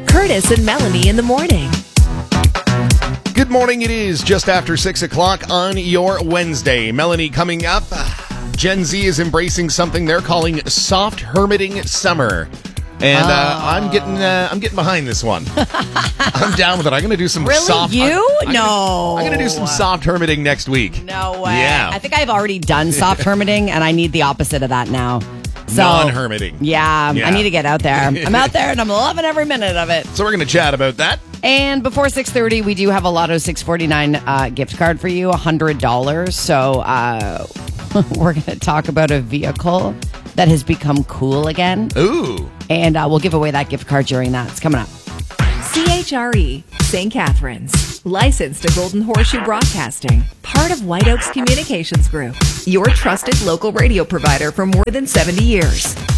Curtis and Melanie in the morning. Good morning. It is just after 6 o'clock on your Wednesday. Melanie, coming up, Gen Z is embracing something they're calling soft hermiting summer. And I'm getting behind this one. I'm down with it. I'm going to do some soft... I'm going to do some soft hermiting next week. No way. Yeah. I think I've already done soft hermiting, and I need the opposite of that now. So, non-hermiting. Yeah, I need to get out there. I'm out there, and I'm loving every minute of it. So we're going to chat about that. And before 6:30, we do have a Lotto 649 gift card for you, $100. So we're going to talk about a vehicle that has become cool again. Ooh. And we'll give away that gift card during that. It's coming up. CHRE, St. Catharines. Licensed to Golden Horseshoe Broadcasting. Part of White Oaks Communications Group. Your trusted local radio provider for more than 70 years.